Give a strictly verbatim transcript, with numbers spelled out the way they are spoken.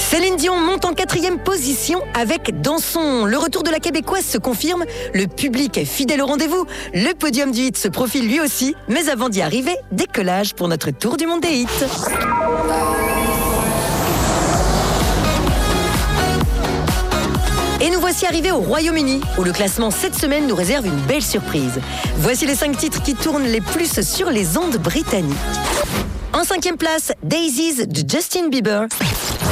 Céline Dion monte en quatrième position avec Dansons. Le retour de la Québécoise se confirme, le public est fidèle au rendez-vous, le podium du hit se profile lui aussi, mais avant d'y arriver, décollage pour notre tour du monde des hits. Et nous voici arrivés au Royaume-Uni, où le classement cette semaine nous réserve une belle surprise. Voici les cinq titres qui tournent les plus sur les ondes britanniques. En cinquième place, Daisies de Justin Bieber.